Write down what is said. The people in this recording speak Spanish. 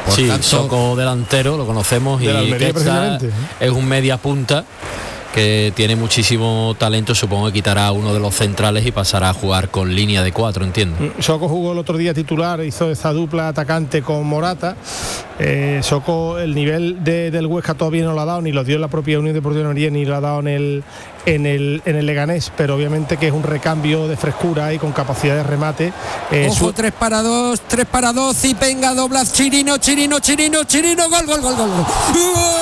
Por sí, tanto, Soko delantero, lo conocemos, y Almería, precisamente. es un media punta que tiene muchísimo talento. Supongo que quitará uno de los centrales y pasará a jugar con línea de 4, entiendo. Soko jugó el otro día titular, hizo esa dupla atacante con Morata. Soko, el nivel del Huesca todavía no lo ha dado, ni lo dio en la propia Unión Deportiva Almería, ni lo ha dado en el Leganés, pero obviamente que es un recambio de frescura y con capacidad de remate. ojo, 3 para 2 y venga, doblas, Chirino, gol.